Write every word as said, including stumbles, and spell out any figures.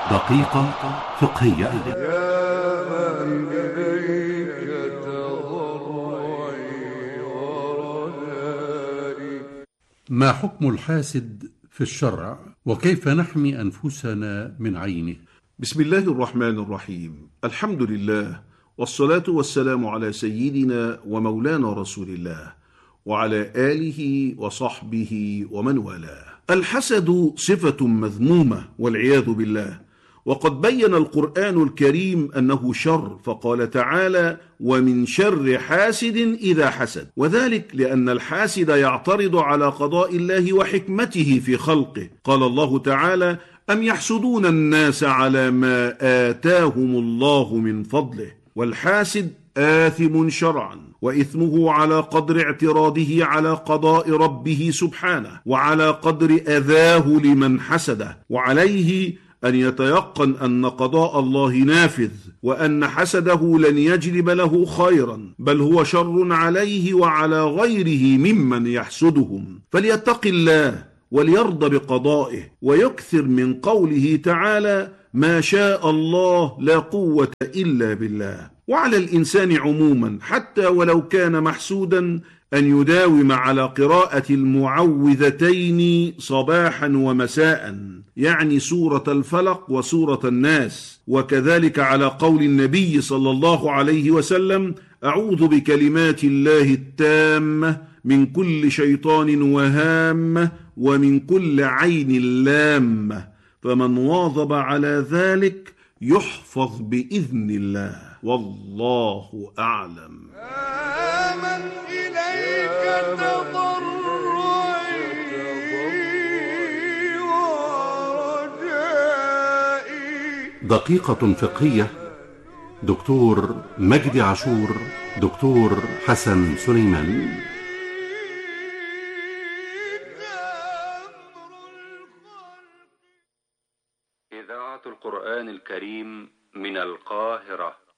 دقيقة فقهية. يا من إليك تضرعي ورجائي. ما حكم الحاسد في الشرع، وكيف نحمي أنفسنا من عينه؟ بسم الله الرحمن الرحيم. الحمد لله، والصلاة والسلام على سيدنا ومولانا رسول الله وعلى آله وصحبه ومن والاه. الحسد صفة مذمومة والعياذ بالله، وقد بين القرآن الكريم أنه شر، فقال تعالى: ومن شر حاسد إذا حسد، وذلك لأن الحاسد يعترض على قضاء الله وحكمته في خلقه. قال الله تعالى: أم يحسدون الناس على ما آتاهم الله من فضله. والحاسد آثم شرعا، وإثمه على قدر اعتراضه على قضاء ربه سبحانه، وعلى قدر أذاه لمن حسده، وعليه أن يتيقن أن قضاء الله نافذ، وأن حسده لن يجلب له خيرا، بل هو شر عليه وعلى غيره ممن يحسدهم. فليتق الله وليرضى بقضائه، ويكثر من قوله تعالى: ما شاء الله لا قوة إلا بالله. وعلى الإنسان عموما حتى ولو كان محسودا أن يداوم على قراءة المعوذتين صباحا ومساء، يعني سورة الفلق وسورة الناس، وكذلك على قول النبي صلى الله عليه وسلم: أعوذ بكلمات الله التامة من كل شيطان وهامة ومن كل عين لامة. فمن واظب على ذلك يحفظ بإذن الله، والله أعلم. آمن إليك تضرعي ورجائي. دقيقة فقهية. دكتور مجدي عاشور، دكتور حسن سليمان. إذاعة القرآن الكريم من القاهرة.